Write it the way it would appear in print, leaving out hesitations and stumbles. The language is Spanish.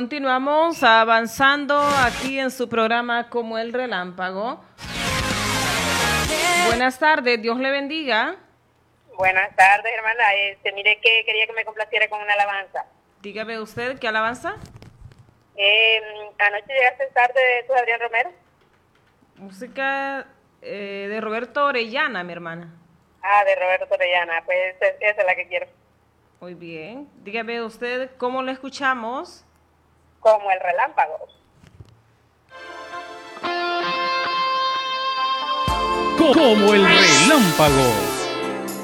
continuamos avanzando aquí en su programa Como el Relámpago. Buenas tardes, Dios le bendiga. Buenas tardes, hermana. Mire que quería que me complaciera con una alabanza. Dígame usted, ¿qué alabanza? Anoche llegaste tarde de Adrián Romero. Música de Roberto Orellana, mi hermana. De Roberto Orellana. Pues esa es la que quiero. Muy bien. Dígame usted, ¿cómo lo escuchamos? Como el relámpago. Como el relámpago.